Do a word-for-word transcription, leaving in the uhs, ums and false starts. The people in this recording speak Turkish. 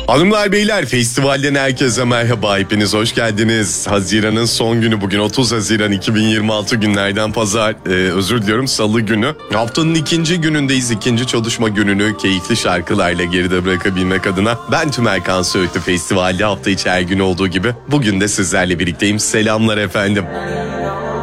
Hanımlar beyler, festivalden herkese merhaba, hepiniz hoş geldiniz. Haziran'ın son günü bugün, otuz Haziran iki bin yirmi altı, günlerden pazar, e, özür diliyorum salı günü. Haftanın ikinci günündeyiz, ikinci çalışma gününü keyifli şarkılarla geride bırakabilmek adına. Ben Tümer Kan Söğütlü, festivalde hafta içi her gün olduğu gibi bugün de sizlerle birlikteyim. Selamlar efendim.